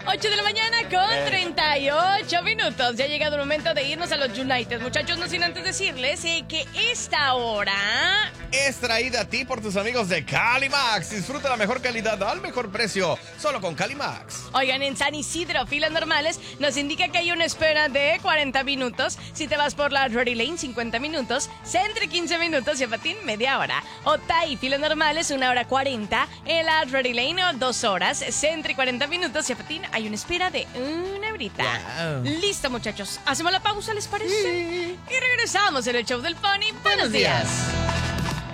8 de la mañana con 38 minutos. Ya ha llegado el momento de irnos a los United. Muchachos, no sin antes decirles que esta hora es traída a ti por tus amigos de Calimax. Disfruta la mejor calidad al mejor precio, solo con Calimax. Oigan, en San Isidro, filas normales, nos indica que hay una espera de 40 minutos. Si te vas por la Drury Lane, 50 minutos. Centre, 15 minutos y a Patín, media hora. Otay, filas normales, 1 hora 40. En la Drury Lane, 2 horas. Centre, 40 minutos y a Patín hay una espera de 1 horita. Wow. Listo, muchachos. Hacemos la pausa, ¿les parece? Sí. Y regresamos en el show del Pony. Buenos días.